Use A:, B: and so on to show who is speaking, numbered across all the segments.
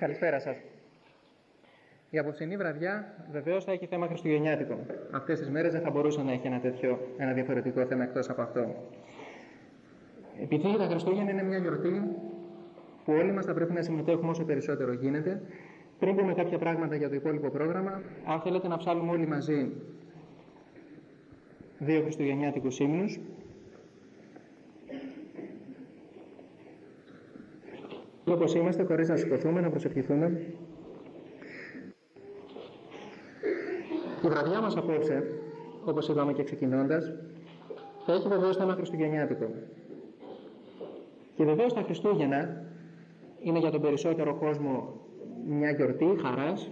A: Καλησπέρα σας. Η απόψινή βραδιά βεβαίως θα έχει θέμα χριστουγεννιάτικο. Αυτές τις μέρες δεν θα μπορούσε να έχει ένα διαφορετικό θέμα εκτός από αυτό. Επειδή τα Χριστούγεννα είναι μια γιορτή που όλοι μας θα πρέπει να συμμετέχουμε όσο περισσότερο γίνεται, πριν πούμε κάποια πράγματα για το υπόλοιπο πρόγραμμα, αν θέλετε να ψάλουμε όλοι μαζί 2 χριστουγεννιάτικους ύμνους. Όπως είμαστε, χωρίς να σηκωθούμε, να προσευχηθούμε. Η βραδιά μας απόψε, όπως είπαμε και ξεκινώντας, θα έχει βεβαίως θέμα χριστουγεννιάτικο. Και βεβαίως τα Χριστούγεννα είναι για τον περισσότερο κόσμο μια γιορτή χαράς,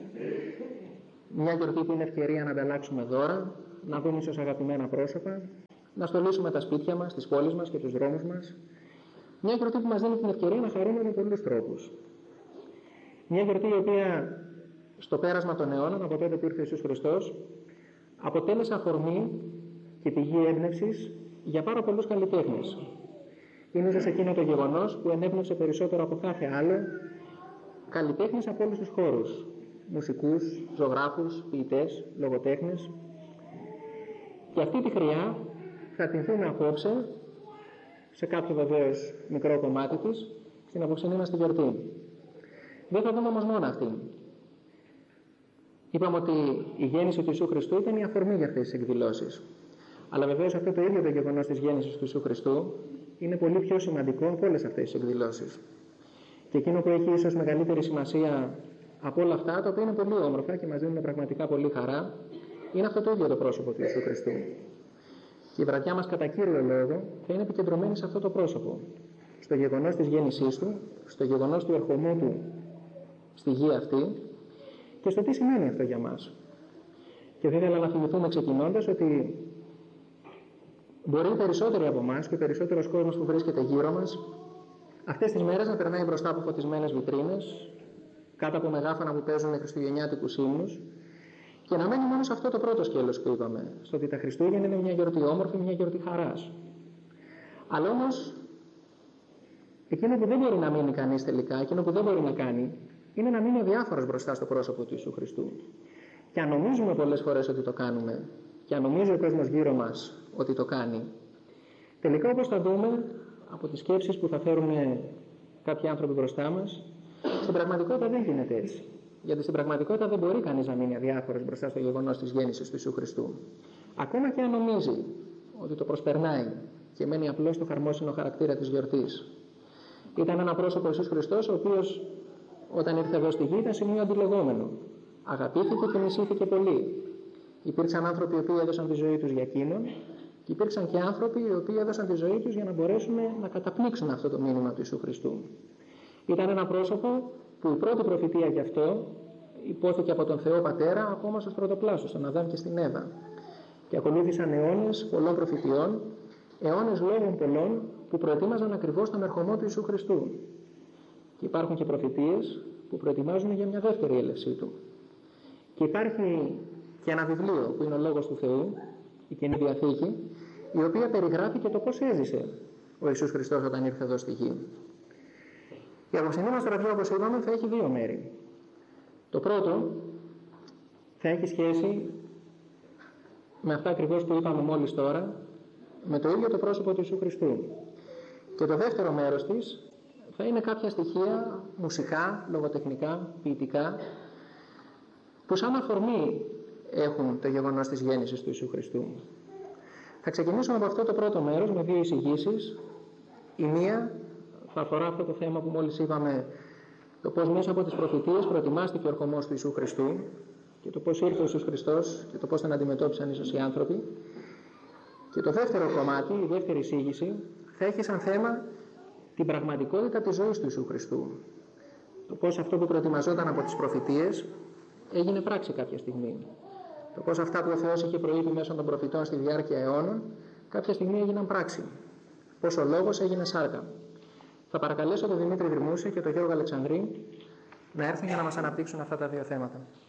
A: μια γιορτή που είναι ευκαιρία να ανταλλάξουμε δώρα, να δούμε ίσως αγαπημένα πρόσωπα, να στολίσουμε τα σπίτια μας, τις πόλεις μας και τους δρόμους μας. Μια γιορτή που μας δίνει την ευκαιρία να χαρούμε με πολλούς τρόπους. Μια γιορτή η οποία στο πέρασμα των αιώνων, από τότε που ήρθε ο Ιησούς Χριστός, αποτέλεσε αφορμή και πηγή έμπνευσης για πάρα πολλούς καλλιτέχνες. Είναι ίσως εκείνο το γεγονός που ενέπνευσε περισσότερο από κάθε άλλο καλλιτέχνες από όλους τους χώρους. Μουσικούς, ζωγράφους, ποιητές, λογοτέχνες. Και αυτή τη χρειά θα την δούμε απόψε, σε κάποιο βεβαίως μικρό κομμάτι της, στην απόψινή μας τη γιορτή. Δεν θα δούμε όμως μόνο αυτή. Είπαμε ότι η γέννηση του Ιησού Χριστού ήταν η αφορμή για αυτές τις εκδηλώσεις. Αλλά βεβαίως αυτό το ίδιο το γεγονός της γέννησης του Ιησού Χριστού είναι πολύ πιο σημαντικό από όλες αυτές τις εκδηλώσεις. Και εκείνο που έχει ίσως μεγαλύτερη σημασία από όλα αυτά, το οποίο είναι πολύ όμορφα και μας δίνουν πραγματικά πολύ χαρά, είναι αυτό το ίδιο το πρόσωπο του Ιησού Χριστού. Και η βραδιά μας κατά κύριο λόγο θα είναι επικεντρωμένη σε αυτό το πρόσωπο. Στο γεγονός της γέννησής του, στο γεγονός του ερχομού του στη γη αυτή και στο τι σημαίνει αυτό για μας. Και θα ήθελα να θυμηθούμε ξεκινώντας ότι μπορεί οι περισσότεροι από εμάς και ο περισσότερος κόσμος που βρίσκεται γύρω μας αυτές τις μέρες να περνάει μπροστά από φωτισμένες βιτρίνες, κάτω από μεγάφωνα που παίζουν χριστουγεννιάτικους ύμνους, και να μένει μόνο σε αυτό το πρώτο σκέλος που είπαμε, στο ότι τα Χριστούγεννα είναι μια γιορτή όμορφη, μια γιορτή χαράς. Αλλά όμως, εκείνο που δεν μπορεί να μείνει κανείς τελικά, εκείνο που δεν μπορεί να κάνει, είναι να μείνει αδιάφορος μπροστά στο πρόσωπο του Ιησού Χριστού. Και αν νομίζουμε πολλές φορές ότι το κάνουμε, και αν νομίζει ο κόσμος γύρω μας ότι το κάνει, τελικά όπως θα δούμε από τις σκέψεις που θα φέρουν κάποιοι άνθρωποι μπροστά μας, στην πραγματικότητα δεν γίνεται έτσι. Γιατί στην πραγματικότητα δεν μπορεί κανείς να μείνει αδιάφορος μπροστά στο γεγονός της γέννησης του Ιησού Χριστού. Ακόμα και αν νομίζει ότι το προσπερνάει και μένει απλώς στο χαρμόσυνο χαρακτήρα της γιορτής. Ήταν ένα πρόσωπο ο Ιησούς Χριστός, ο οποίος όταν ήρθε εδώ στη γη ήταν σημείο αντιλεγόμενο. Αγαπήθηκε και μισήθηκε πολύ. Υπήρξαν άνθρωποι οι οποίοι έδωσαν τη ζωή τους για εκείνον, και υπήρξαν και άνθρωποι οι οποίοι έδωσαν τη ζωή τους για να μπορέσουν να καταπνίξουν αυτό το μήνυμα του Ιησού Χριστού. Ήταν ένα πρόσωπο που η πρώτη προφητεία γι' αυτό υπόθηκε από τον Θεό Πατέρα ακόμα στους πρωτοπλάσους, στον Αδάμ και στην Εύα. Και ακολούθησαν αιώνες πολλών προφητειών, αιώνες λόγων πολλών που προετοίμαζαν ακριβώς τον ερχομό του Ιησού Χριστού. Και υπάρχουν και προφητείες που προετοιμάζουν για μια δεύτερη έλευσή του. Και υπάρχει και ένα βιβλίο που είναι ο Λόγος του Θεού, η Καινή Διαθήκη, η οποία περιγράφει και το πώς έζησε ο Ιησούς Χριστός όταν ήρθε εδώ στη γη. Η απόψινή μας βραδιά, όπως είπαμε, θα έχει 2 μέρη. Το πρώτο θα έχει σχέση με αυτά ακριβώς που είπαμε μόλις τώρα, με το ίδιο το πρόσωπο του Ιησού Χριστού. Και το δεύτερο μέρος της θα είναι κάποια στοιχεία μουσικά, λογοτεχνικά, ποιητικά, που σαν αφορμή έχουν το γεγονός της γέννησης του Ιησού Χριστού. Θα ξεκινήσουμε από αυτό το πρώτο μέρος με 2 εισηγήσεις. Η μία θα αφορά αυτό το θέμα που μόλις είπαμε, το πώς μέσα από τις προφητείες προετοιμάστηκε ο ερχομός του Ιησού Χριστού και το πώς ήρθε ο Ιησούς Χριστός και το πώς τον αντιμετώπισαν ίσως οι άνθρωποι. Και το δεύτερο κομμάτι, η δεύτερη εισήγηση, θα έχει σαν θέμα την πραγματικότητα της ζωής του Ιησού Χριστού. Το πώς αυτό που προετοιμαζόταν από τις προφητείες έγινε πράξη κάποια στιγμή. Το πώς αυτά που ο Θεός είχε προείπει μέσω των προφητών στη διάρκεια αιώνων κάποια στιγμή έγιναν πράξη. Πώς ο λόγος έγινε σάρκα. Θα παρακαλέσω τον Δημήτρη Δρυμούση και τον Γιώργο Αλεξανδρή να έρθουν για να μας αναπτύξουν αυτά τα 2 θέματα.